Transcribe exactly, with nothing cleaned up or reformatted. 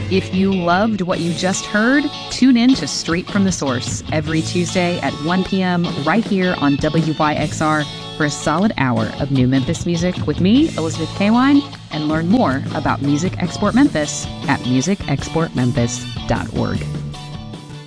If you loved what you just heard, tune in to Straight from the Source every Tuesday at one p.m. right here on W Y X R for a solid hour of new Memphis music with me, Elizabeth Kawine, and learn more about Music Export Memphis at music export memphis dot org.